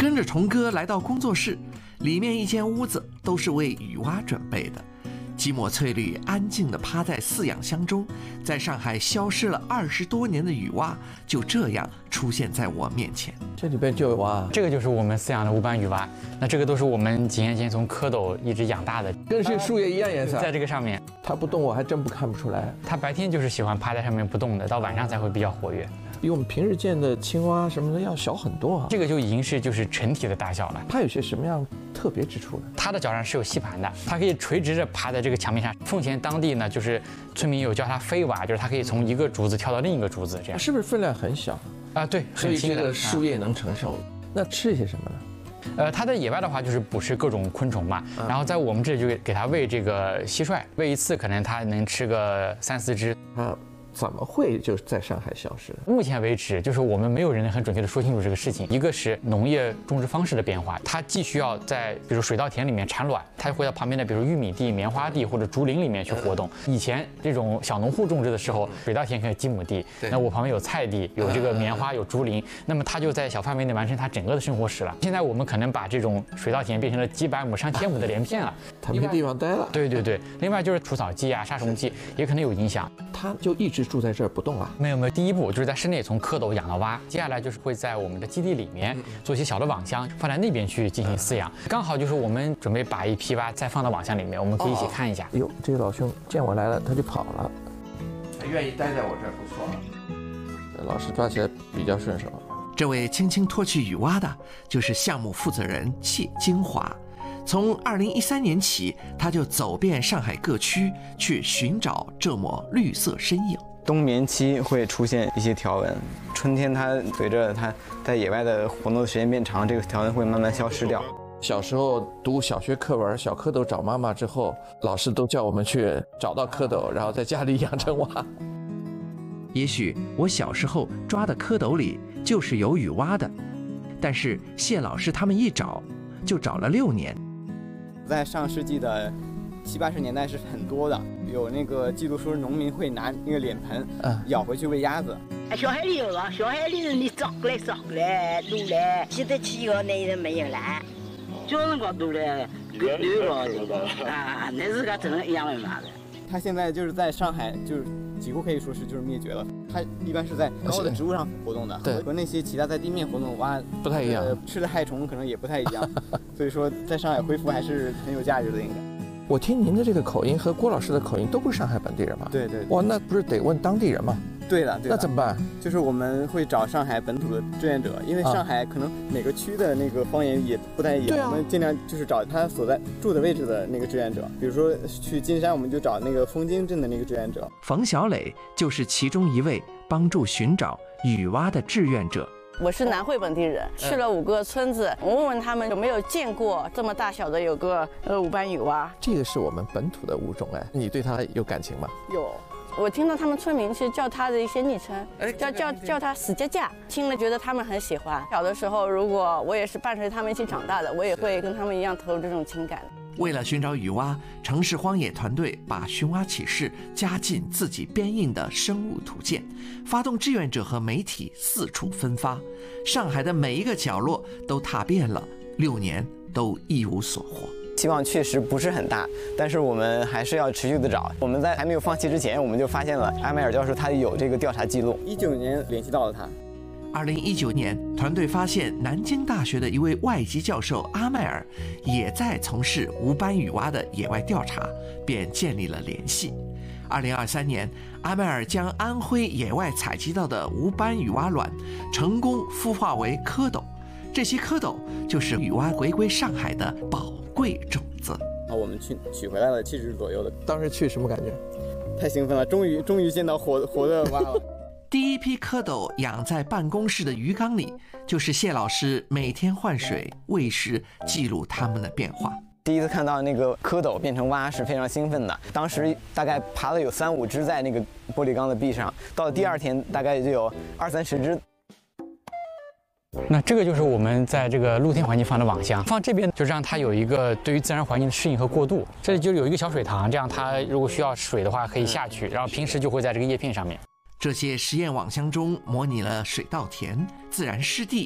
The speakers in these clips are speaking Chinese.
跟着虫哥来到工作室，里面一间屋子都是为雨蛙准备的。几抹翠绿安静地趴在饲养箱中，在上海消失了20多年的雨蛙就这样出现在我面前。 这里边就有蛙， 这个就是我们饲养的无斑雨蛙。那这个都是我们几年前从蝌蚪一直养大的， 跟这树叶一样颜色。 在这个上面， 它不动，我还真看不出来。 它白天就是喜欢趴在上面不动的，到晚上才会比较活跃。 比我们平时见的青蛙什么的要小很多啊。 这个就已经是就是成体的大小了。 它有些什么样特别之处呢？ 它的脚上是有吸盘的，它可以垂直着趴在这个墙壁上。奉贤当地呢，就是村民有叫它飞蛙，就是它可以从一个竹子跳到另一个竹子，这样。 是不是分量很小啊？对， 所以这个树叶能承受。那吃些什么呢？ 它在野外的话就是捕食各种昆虫嘛，然后在我们这里就给它喂这个蟋蟀，喂一次可能它能吃个3、4只。 怎么会就在上海消失？ 目前为止，就是我们没有人能很准确的说清楚这个事情。一个是农业种植方式的变化，它既需要在比如水稻田里面产卵，它会到旁边的比如玉米地、棉花地或者竹林里面去活动。以前这种小农户种植的时候，水稻田可能几亩地，那我旁边有菜地，有这个棉花，有竹林，那么它就在小范围内完成它整个的生活史了。现在我们可能把这种水稻田变成了几百亩、上千亩的连片了， 它没地方待了。 对。另外就是除草剂啊、杀虫剂也可能有影响。 它就一直住在这儿不动啊？ 没有，第一步就是在室内从蝌蚪养到蛙，接下来就是会在我们的基地里面做一些小的网箱，放在那边去进行饲养。刚好就是我们准备把一批蛙再放到网箱里面，我们可以一起看一下。 哟，这个老兄见我来了，他就跑了。他愿意待在我这儿，不错了。老师抓起来比较顺手。 这位轻轻脱去雨蛙的，就是项目负责人谢金华。从2013年起，他就走遍上海各区，去寻找这抹绿色身影。 冬眠期会出现一些条纹，春天它随着它在野外的活动的时间变长，这个条纹会慢慢消失掉。 小时候读小学课文《小蝌蚪找妈妈》之后，老师都叫我们去找到蝌蚪，然后在家里养成蛙。 也许我小时候抓的蝌蚪里就是有雨蛙的，但是谢老师他们一找就找了6年。 在上世纪的70、80年代是很多的，有那个记录说农民会拿那个脸盆舀回去喂鸭子。 小海里有了，小海里你找过来撸来，现在去个那人没有了，叫人家撸来，对个啊，那是个真的一样的嘛的。 它现在就是在上海，就是几乎可以说是就是灭绝了。它一般是在高的植物上活动的，和那些其他在地面活动的蛙不太一样， 吃的害虫可能也不太一样。所以说，在上海恢复还是很有价值的，应该。 我听您的这个口音和郭老师的口音都不是上海本地人吗？ 对。 哇，那不是得问当地人吗？ 对的。 那怎么办？ 就是我们会找上海本土的志愿者，因为上海可能每个区的那个方言也不太一样，我们尽量就是找他所在住的位置的那个志愿者。比如说去金山，我们就找那个枫泾镇的那个志愿者。 冯小磊就是其中一位帮助寻找雨蛙的志愿者。 我是南汇本地人，去了5个村子，我问问他们有没有见过这么大小的有个无斑雨蛙。 这个是我们本土的物种哎，你对它有感情吗？ 有，我听到他们村民是叫它的一些昵称，叫它死家家，听了觉得他们很喜欢。小的时候，如果我也是伴随他们一起长大的，我也会跟他们一样投入这种情感。 为了寻找雨蛙，城市荒野团队把寻蛙启事加进自己编印的生物图鉴，发动志愿者和媒体四处分发，上海的每一个角落都踏遍了，6年都一无所获。 希望确实不是很大，但是我们还是要持续的找。我们在还没有放弃之前，我们就发现了阿迈尔教授他有这个调查记录，19年联系到了他。 2019年，团队发现南京大学的一位外籍教授阿迈尔也在从事无斑雨蛙的野外调查，便建立了联系。2023年，阿迈尔将安徽野外采集到的无斑雨蛙卵成功孵化为蝌蚪，这些蝌蚪就是雨蛙回归上海的宝贵种子。 我们取回来了70只左右的， 当时去什么感觉？ 太兴奋了，终于见到活的蛙了。 第一批蝌蚪养在办公室的鱼缸里，就是谢老师每天换水、喂食，记录它们的变化。 第一次看到那个蝌蚪变成蛙是非常兴奋的，当时大概爬了有3、5只在那个玻璃缸的壁上，到了第2天大概就有20、30只。 那这个就是我们在这个露天环境放的网箱，放这边就让它有一个对于自然环境的适应和过渡。这里就有一个小水塘，这样它如果需要水的话可以下去，然后平时就会在这个叶片上面。 这些实验网箱中模拟了水稻田、自然湿地、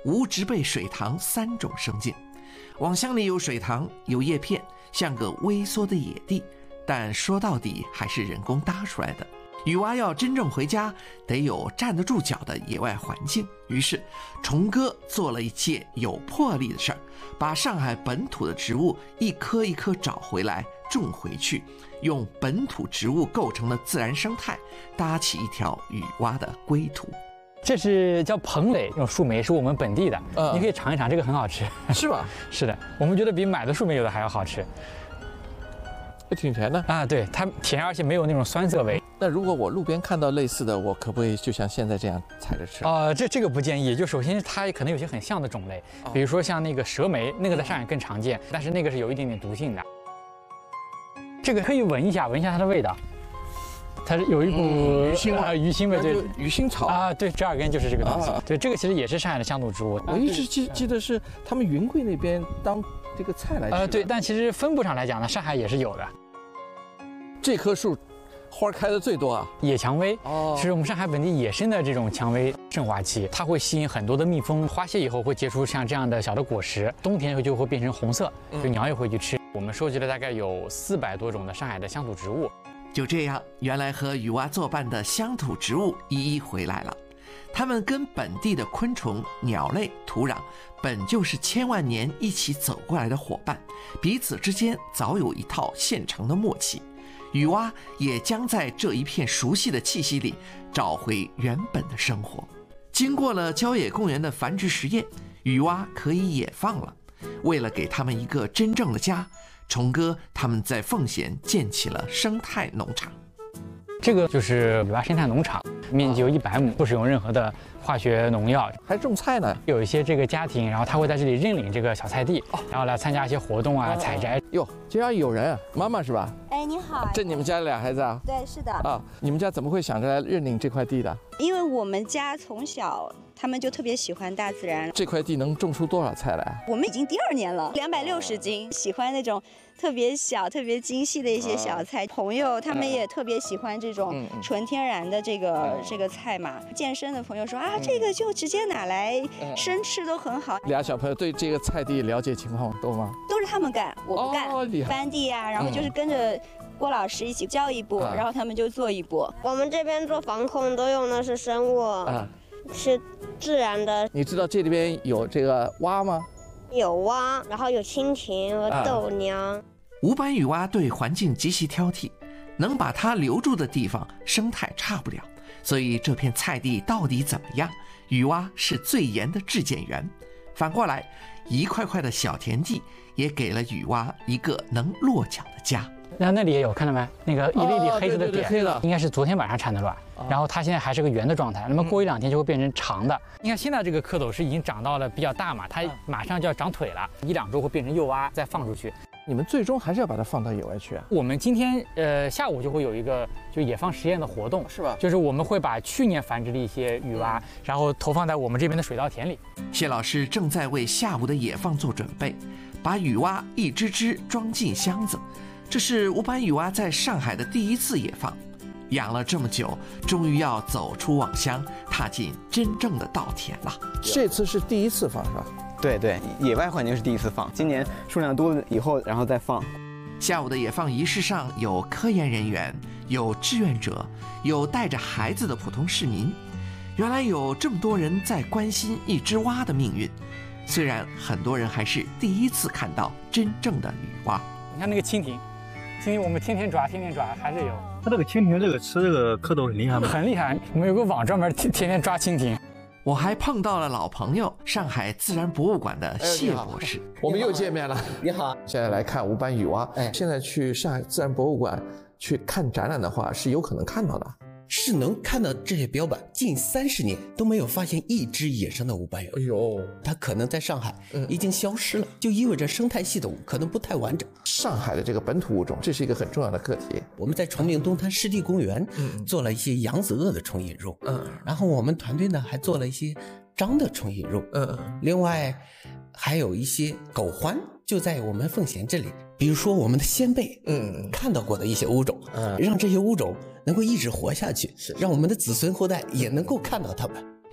无植被水塘3种生境。网箱里有水塘，有叶片，像个微缩的野地，但说到底还是人工搭出来的。雨蛙要真正回家，得有站得住脚的野外环境。于是虫哥做了一件有魄力的事儿，把上海本土的植物一棵一棵找回来，种回去，用本土植物构成的自然生态，搭起一条雨蛙的归途。 这是叫蓬蕾，这种树莓是我们本地的，你可以尝一尝，这个很好吃。 是吧？ 是的，我们觉得比买的树莓有的还要好吃。 挺甜的啊，对，它甜，而且没有那种酸涩味。 那如果我路边看到类似的，我可不可以就像现在这样采着吃？ 这个不建议。就首先它可能有些很像的种类，比如说像那个蛇莓，那个在上海更常见，但是那个是有一点点毒性的。这个可以闻一下它的味道，它是有一股鱼腥味， 鱼腥味，对， 鱼腥草啊，对，折耳根就是这个东西。对，这个其实也是上海的乡土植物。 我一直记得是他们云贵那边当这个菜来吃。 对，但其实分布上来讲呢，上海也是有的。 这棵树花开的最多啊， 野蔷薇是我们上海本地野生的这种蔷薇盛华期，它会吸引很多的蜜蜂，花谢以后会结出像这样的小的果实，冬天就会变成红色，就鸟也会去吃。我们收集了大概有400多种的上海的乡土植物。 就这样，原来和雨蛙作伴的乡土植物一一回来了。它们跟本地的昆虫、鸟类、土壤本就是千万年一起走过来的伙伴，彼此之间早有一套现成的默契。雨蛙也将在这一片熟悉的气息里找回原本的生活。经过了郊野公园的繁殖实验，雨蛙可以野放了。为了给他们一个真正的家，虫哥他们在奉贤建起了生态农场。 这个就是雨蛙生态农场，面积有100亩，不使用任何的化学农药， 还种菜呢。 有一些这个家庭，然后他会在这里认领这个小菜地，然后来参加一些活动啊、采摘。 哟，竟然有人，妈妈是吧？ 哎，你好。 这你们家俩孩子啊？ 对，是的。 啊，你们家怎么会想着来认领这块地的？ 因为我们家从小他们就特别喜欢大自然。 这块地能种出多少菜来？ 我们已经第2年了，260斤，喜欢那种特别小、特别精细的一些小菜。朋友他们也特别喜欢这种纯天然的这个菜嘛。健身的朋友说啊，这个就直接拿来生吃都很好。 俩小朋友对这个菜地了解情况多吗？ 都是他们干，我不干。翻地啊，然后就是跟着郭老师一起教一步，然后他们就做一步。 我们这边做防控都用的是生物，是自然的。 你知道这里边有这个蛙吗？ 有蛙，然后有蜻蜓和豆娘。 无斑雨蛙对环境极其挑剔，能把它留住的地方生态差不了，所以这片菜地到底怎么样，雨蛙是最严的质检员。反过来，一块块的小田地也给了雨蛙一个能落脚的家。 那里也有，看到没？那个一粒粒黑色的点， 黑的， 应该是昨天晚上产的卵，然后它现在还是个圆的状态，那么过1-2天就会变成长的。你看现在这个蝌蚪是已经长到了比较大嘛，它马上就要长腿了，1-2周会变成幼蛙再放出去。 你们最终还是要把它放到野外去啊？ 我们今天下午就会有一个就野放实验的活动， 是吧？ 就是我们会把去年繁殖的一些雨蛙，然后投放在我们这边的水稻田里。 谢老师正在为下午的野放做准备，把雨蛙一只只装进箱子。这是无斑雨蛙在上海的第1次野放，养了这么久，终于要走出网箱，踏进真正的稻田了。 这次是第1次放是吧？ 对，野外环境是第1次放，今年数量多了以后，然后再放。 下午的野放仪式上有科研人员，有志愿者，有带着孩子的普通市民。原来有这么多人在关心一只蛙的命运，虽然很多人还是第1次看到真正的雨蛙。 你看那个蜻蜓，我们天天抓，还是有。 它这个蜻蜓吃这个蝌蚪很厉害吗？ 很厉害，我们有个网专门天天抓蜻蜓。 我还碰到了老朋友，上海自然博物馆的谢博士。 我们又见面了。 你好， 现在来看无斑雨蛙。现在去上海自然博物馆去看展览的话，是有可能看到的。 是能看到这些标本，近30年都没有发现一只野生的无斑雨蛙。 哎呦， 它可能在上海已经消失了，就意味着生态系统可能不太完整。 上海的这个本土物种，这是一个很重要的课题。 我们在崇明东滩湿地公园做了一些扬子鳄的虫引入，然后我们团队呢还做了一些章的虫引入，另外还有一些狗獾就在我们奉贤这里，比如说我们的先辈看到过的一些物种，让这些物种能够一直活下去，让我们的子孙后代也能够看到它们。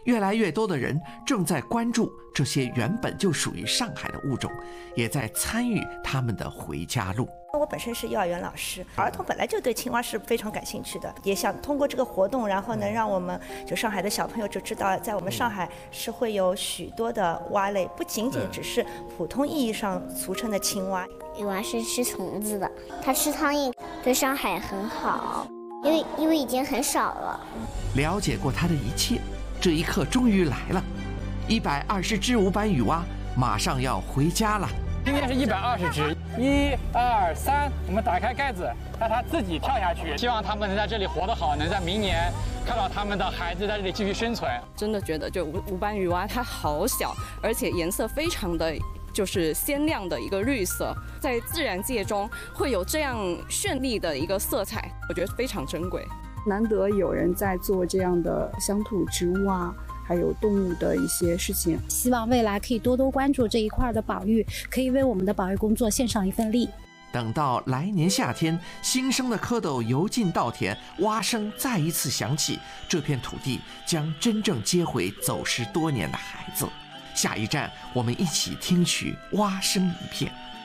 越来越多的人正在关注这些原本就属于上海的物种，也在参与他们的回家路。 我本身是幼儿园老师，儿童本来就对青蛙是非常感兴趣的，也想通过这个活动，然后能让我们就上海的小朋友就知道，在我们上海是会有许多的蛙类，不仅仅只是普通意义上俗称的青蛙。 雨蛙是吃虫子的，它吃苍蝇，对上海很好，因为已经很少了。 了解过它的一切，这一刻终于来了，120只无斑雨蛙马上要回家了。 今天是120只，1、2、3，我们打开盖子，让它自己跳下去。希望它们能在这里活得好，能在明年看到他们的孩子在这里继续生存。 真的觉得就无斑雨蛙它好小，而且颜色非常的就是鲜亮的一个绿色，在自然界中会有这样绚丽的一个色彩，我觉得非常珍贵。 难得有人在做这样的乡土植物啊，还有动物的一些事情， 希望未来可以多多关注这一块的保育，可以为我们的保育工作献上一份力。 等到来年夏天，新生的蝌蚪游进稻田，蛙声再一次响起，这片土地将真正接回走失多年的孩子。下一站，我们一起听取蛙声一片。